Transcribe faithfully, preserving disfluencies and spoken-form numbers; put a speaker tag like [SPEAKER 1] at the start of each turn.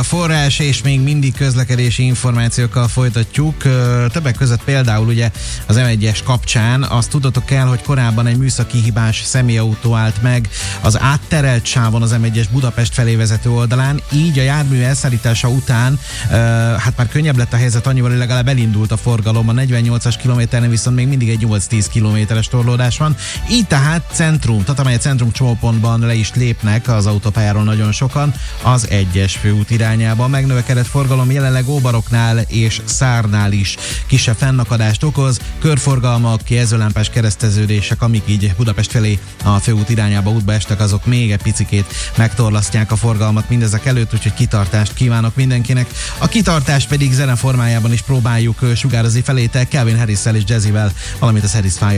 [SPEAKER 1] forrás, és még mindig közlekedési információkkal folytatjuk. Többek között például ugye az em egyes kapcsán azt tudnotok kell, hogy korábban egy műszaki hibás személyautó állt meg az átterelt sávon az em egyes Budapest felé vezető oldalán, így a jármű elszállítása után hát már könnyebb lett a helyzet annyival, hogy legalább elindult a forgalom. A negyvennyolcas kilométernél viszont még mindig egy nyolc-tíz kilométeres torlódás van. Így tehát centrum, Tatabánya centrum csomópontban le is lépnek az autópályáról nagyon sokan az egyes főút irányába. Megnövekedett forgalom jelenleg Óbaroknál és Szárnál is kisebb fennakadást okoz. Körforgalmak, jelzőlámpás kereszteződések, amik így Budapest felé a főút irányába útba estek, azok még egy picikét megtorlasztják a forgalmat mindezek előtt, úgyhogy kitartást kívánok mindenkinek. A kitartást pedig zene formájában is próbáljuk sugározni felétek Calvin Harris-szel és Jazzy-vel, valamint a Satisfy